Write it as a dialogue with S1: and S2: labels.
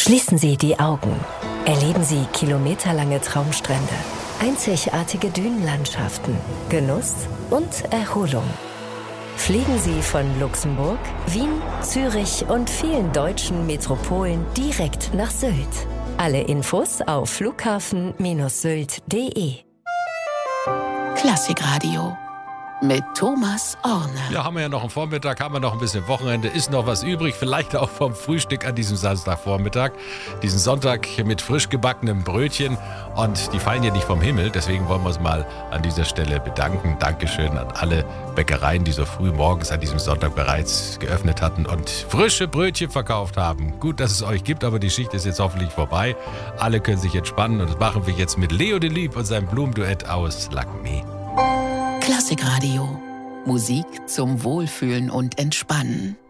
S1: Schließen Sie die Augen. Erleben Sie kilometerlange Traumstrände, einzigartige Dünenlandschaften, Genuss und Erholung. Fliegen Sie von Luxemburg, Wien, Zürich und vielen deutschen Metropolen direkt nach Sylt. Alle Infos auf flughafen-sylt.de.
S2: Klassikradio mit Thomas Orne.
S3: Ja, haben wir ja noch einen Vormittag, haben wir noch ein bisschen Wochenende, ist noch was übrig, vielleicht auch vom Frühstück an diesem Samstagvormittag, diesen Sonntag mit frisch gebackenem Brötchen, und die fallen ja nicht vom Himmel, deswegen wollen wir uns mal an dieser Stelle bedanken. Dankeschön an alle Bäckereien, die so früh morgens an diesem Sonntag bereits geöffnet hatten und frische Brötchen verkauft haben. Gut, dass es euch gibt, aber die Schicht ist jetzt hoffentlich vorbei. Alle können sich entspannen, und das machen wir jetzt mit Leo de Lieb und seinem Blumenduett aus Lakme.
S2: Klassikradio. Musik zum Wohlfühlen und Entspannen.